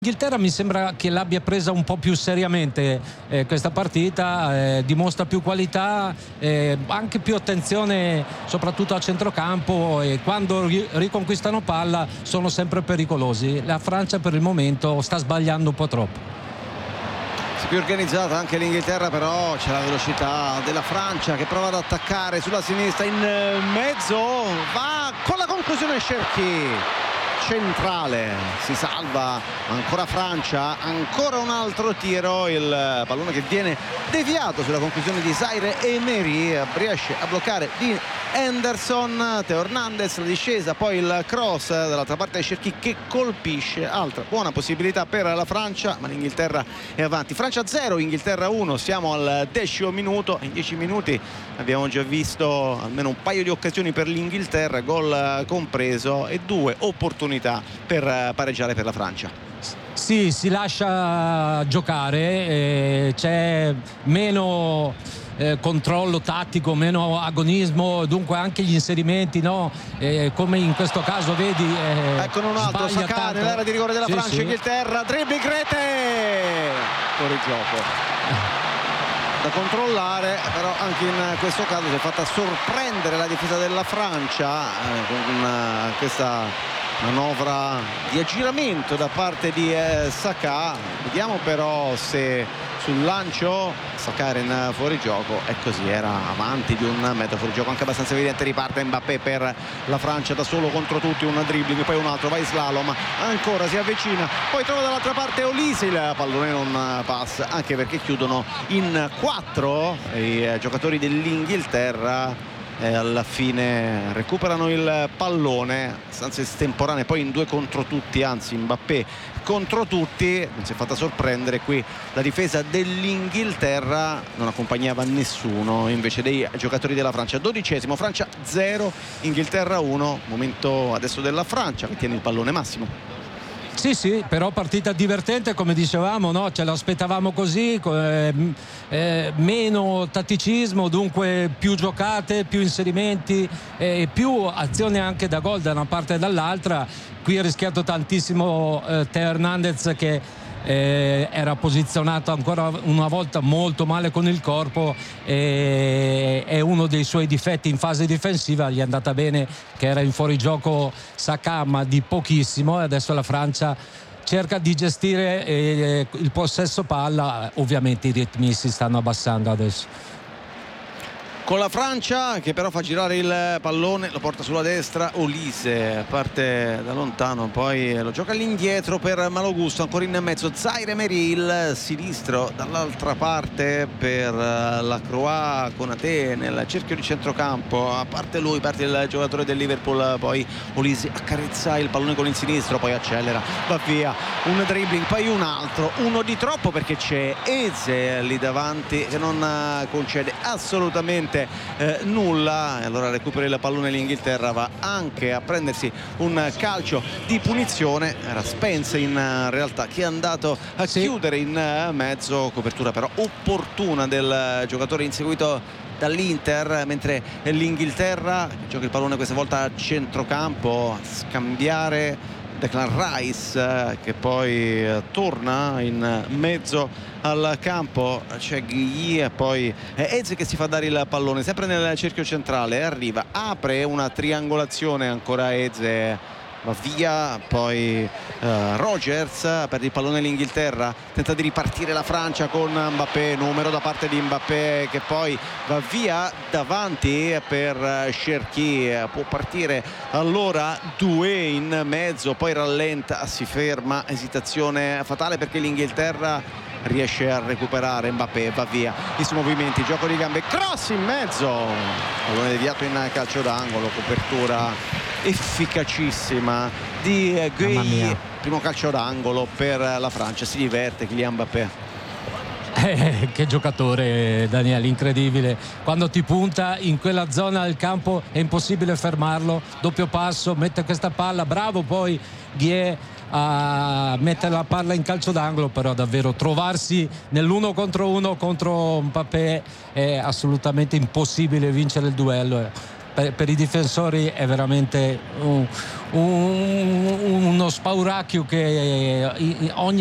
L'Inghilterra mi sembra che l'abbia presa un po' più seriamente questa partita, dimostra più qualità, anche più attenzione soprattutto a centrocampo, e quando riconquistano palla sono sempre pericolosi. La Francia per il momento sta sbagliando un po' troppo. Più organizzata anche l'Inghilterra, però c'è la velocità della Francia che prova ad attaccare sulla sinistra, in mezzo va con la conclusione Cherki, centrale, si salva ancora Francia, ancora un altro tiro, il pallone che viene deviato sulla conclusione di Zaire Emery, riesce a bloccare di Henderson, Theo Hernandez, la discesa, poi il cross dall'altra parte Cherki che colpisce, altra buona possibilità per la Francia, ma l'Inghilterra è avanti. Francia 0, Inghilterra 1, siamo al 10° minuto, in 10 minuti abbiamo già visto almeno un paio di occasioni per l'Inghilterra, gol compreso, e 2 opportunità per pareggiare per la Francia. Sì, si lascia giocare, c'è meno controllo tattico, meno agonismo, dunque anche gli inserimenti, no? Come in questo caso vedi, eccolo un altro Saka nell'area di rigore della Francia. Sì. Inghilterra, dribbling, rete, fuori gioco da controllare, però anche in questo caso si è fatta sorprendere la difesa della Francia con questa manovra di aggiramento da parte di Saka. Vediamo però se sul lancio Saka era in fuorigioco, e così era avanti di un metro fuorigioco anche abbastanza evidente. Riparte Mbappé per la Francia da solo contro tutti, un dribbling, poi un altro, va in slalom, ancora si avvicina, poi trova dall'altra parte Olise, il pallone non passa, anche perché chiudono in 4 i giocatori dell'Inghilterra. Alla fine recuperano il pallone, abbastanza estemporanee, poi in 2 contro tutti, anzi Mbappé contro tutti, non si è fatta sorprendere qui la difesa dell'Inghilterra, non accompagnava nessuno invece dei giocatori della Francia. 12°, Francia 0, Inghilterra 1, momento adesso della Francia che tiene il pallone. Massimo. Sì, però partita divertente, come dicevamo, no? Ce l'aspettavamo così, meno tatticismo, dunque più giocate, più inserimenti, più azioni anche da gol da una parte e dall'altra. Qui ha rischiato tantissimo Theo Hernandez, che era posizionato ancora una volta molto male con il corpo, è uno dei suoi difetti in fase difensiva. Gli è andata bene che era in fuorigioco Saka, ma di pochissimo, e adesso la Francia cerca di gestire il possesso palla. Ovviamente i ritmi si stanno abbassando adesso, con la Francia che però fa girare il pallone, lo porta sulla destra, Olise parte da lontano, poi lo gioca all'indietro per Malo Gusto, ancora in mezzo Zaire Emery, il sinistro dall'altra parte per la Croix, Konaté nel cerchio di centrocampo, a parte lui parte il giocatore del Liverpool, poi Olise accarezza il pallone con il sinistro, poi accelera, va via, un dribbling, poi un altro, uno di troppo perché c'è Eze lì davanti che non concede assolutamente nulla, e allora recupera il pallone l'Inghilterra, va anche a prendersi un calcio di punizione. Era Spence in realtà che è andato a chiudere in mezzo, copertura però opportuna del giocatore inseguito dall'Inter, mentre l'Inghilterra gioca il pallone questa volta a centrocampo, a scambiare Declan Rice che poi torna in mezzo al campo, c'è Guigui e poi Eze che si fa dare il pallone sempre nel cerchio centrale, arriva, apre una triangolazione, ancora Eze va via, poi Rogers perde il pallone l'Inghilterra, tenta di ripartire la Francia con Mbappé, numero da parte di Mbappé che poi va via davanti per Cherki, può partire allora 2 in mezzo, poi rallenta, si ferma, esitazione fatale perché l'Inghilterra riesce a recuperare Mbappé, va via, i suoi movimenti, gioco di gambe, cross in mezzo, pallone deviato in calcio d'angolo, copertura efficacissima di Gueye, primo calcio d'angolo per la Francia, si diverte Kylian Mbappé. Che giocatore, Daniele, incredibile, quando ti punta in quella zona del campo è impossibile fermarlo, doppio passo, mette questa palla, bravo poi Gueye a mettere la palla in calcio d'angolo, però davvero trovarsi nell'1 contro 1 contro Mbappé è assolutamente impossibile vincere il duello. per i difensori è veramente uno spauracchio che ogni